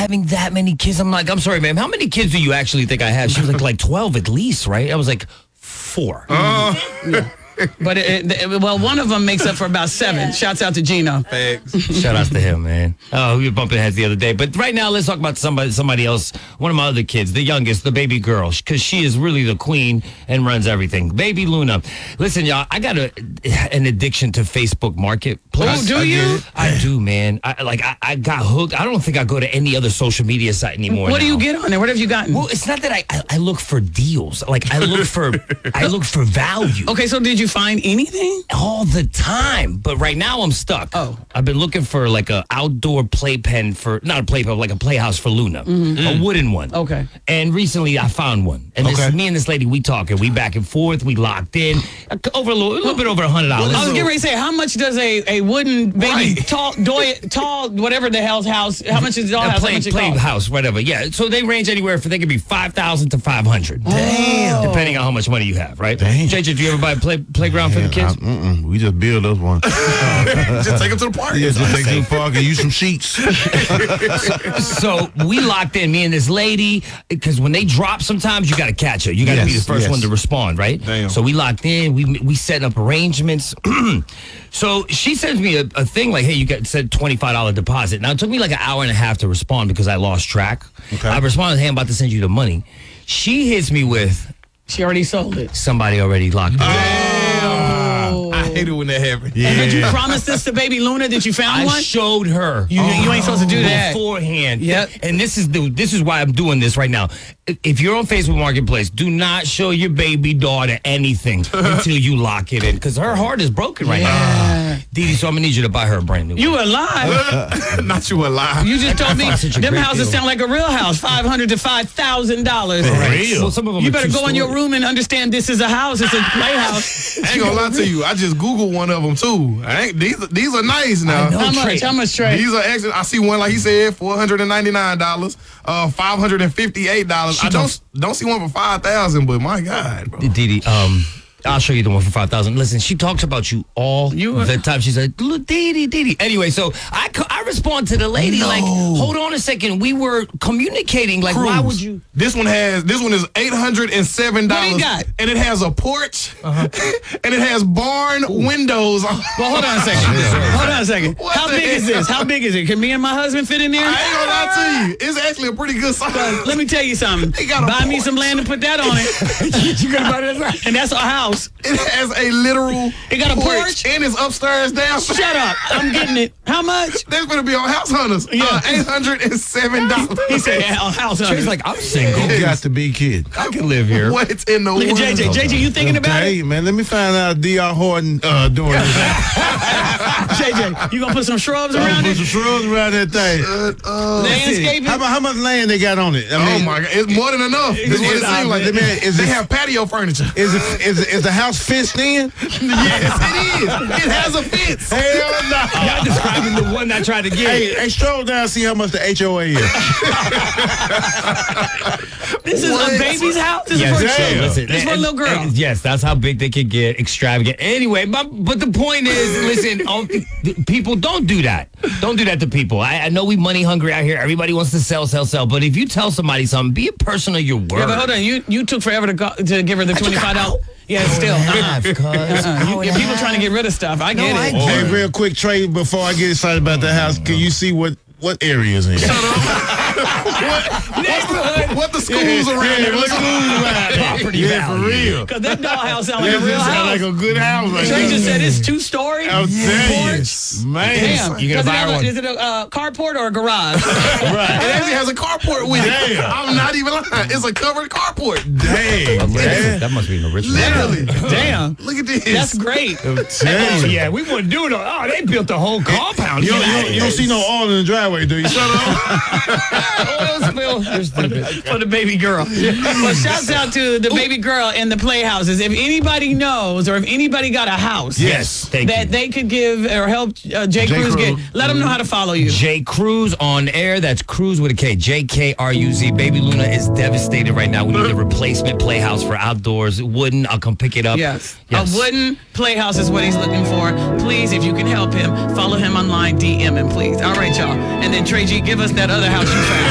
having that many kids? I'm like, I'm sorry, ma'am. How many kids do you actually think I have? She was like 12 at least, right? I was like, 4. Yeah. But one of them makes up for about 7. Yeah. Shouts out to Gino. Thanks. Shout outs to him, man. Oh, we were bumping heads the other day. But right now, let's talk about somebody else. One of my other kids, the youngest, the baby girl, because she is really the queen and runs everything. Baby Luna. Listen, y'all, I got an addiction to Facebook Marketplace. Oh, do you? I do, man. I got hooked. I don't think I go to any other social media site anymore. What do you get on there? What have you gotten? Well, it's not that I look for deals. Like I look for value. Okay, so did you find anything? All the time, but right now I'm stuck. Oh, I've been looking for like a outdoor playpen not a playpen, like a playhouse for Luna, a wooden one. Okay. And recently I found one, and me and this lady, we talking, we back and forth, we locked in over a little bit over $100. I was getting ready to say, how much does a wooden baby tall whatever the hell's house? How much is the dollhouse? Playhouse, whatever. Yeah. So they range anywhere they could be $5,000 to $500. Damn. Depending on how much money you have, right? Damn. JJ, do you ever buy playground for the kids? We just build us one. Just take them to the park. Yeah, just take them to the park and use some sheets. So we locked in, me and this lady, because when they drop, sometimes you got to catch her. You got to be the first one to respond, right? Damn. So we locked in. We setting up arrangements. So she sends me a thing like, hey, you said $25 deposit. Now, it took me like an hour and a half to respond because I lost track. Okay. I responded, hey, I'm about to send you the money. She hits me with, she already sold it. somebody already locked in. I hate it when that happens. Yeah. And did you promise this to baby Luna that you found one? I showed her. You ain't supposed to do that beforehand. Yep. And this is why I'm doing this right now. If you're on Facebook Marketplace, do not show your baby daughter anything until you lock it in, because her heart is broken right now. Didi, so I'm gonna need you to buy her a brand new. You alive? Not you alive. You just told me them houses sound like a real house. $500 to $5,000. For real. Well, some of them You are better go in two-story. your room and understand this is a house. It's a playhouse. I ain't gonna lie to you. I just Googled one of them too. These are nice now. How much, Trey? These are actually. I see one like he said, $499, $558. I don't see one for $5,000, but my God, bro. Didi, I'll show you the one for $5,000. Listen, she talks about you all the time. She's like, look, Didi. Anyway, so I respond to the lady like, hold on a second. We were communicating. Like, Cruise. why would you? This one is $807. What he got? And it has a porch. And it has barn windows. Well, hold on a second. Hold on a second. What How the big is hell? this? How big is it? Can me and my husband fit in there? I ain't gonna lie to you. It's actually a pretty good size. Let me tell you something. They got a Buy me porch. some land and put that on it. You gotta buy that, and that's our house. It has a literal It got a porch? and it's upstairs, downstairs. Shut up. I'm getting it. How much? That's gonna be on House Hunters. Yeah. $807. He said, house She's hunter. like, I'm single. You got to be kid. I can live here. What in the world? Look at JJ. JJ, you thinking about it? Hey, man, let me find out D.R. Horton doing this. JJ, you gonna put some shrubs around Put it? some shrubs around that thing. Landscaping? How much land they got on it? I Oh mean, my God, it's more than enough. That's what it seems like. They have patio furniture. Is the house fenced in? Yes, it is. It has a fence. Hell no. Y'all describing the one I tried to get. Hey, stroll down and see how much the HOA is. This is a baby's house? This Yes, is for so children. listen, This is for a little girl. and yes, that's how big they could get, extravagant. Anyway, but the point is, listen, people, don't do that. Don't do that to people. I know we money hungry out here. Everybody wants to sell. But if you tell somebody something, be a person of your word. Yeah, but hold on. You took forever to give her the $25. Yeah, still. People trying to get rid of stuff. I get it. Hey, real quick, Trey, before I get excited about the house, can you see what areas in? What the schools around here? What schools around here? Property value. For real. Because that dollhouse sounds like a That real just sound house. like a good house. Like Trey just said it's 2-story. I'm telling porch. you, man. Damn. You gotta Does it buy have one. Is it a carport or a garage? It actually has a carport with it. Damn. I'm not even lying. It's a covered carport. Dang, man. That must be an original. Literally. Damn. Look at this. That's great. Damn. Yeah, we wouldn't do it. Oh, they built the whole compound. You don't see no oil in the driveway, do you? Shut oil spill. You're stupid. For the baby girl. Well, shouts out to the baby girl in the playhouses. If anybody knows or if anybody got a house Yes. Thank that you. they could give or help Jay Cruz get, let them know how to follow you. J. Cruz on air. That's Cruz with a K. JKRUZ. Baby Luna is devastated right now. We need a replacement playhouse for outdoors. Wooden. I'll come pick it up. Yes. A wooden playhouse is what he's looking for. Please, if you can help him, follow him online, DM him, please. All right, y'all. And then Trey G, give us that other house you found.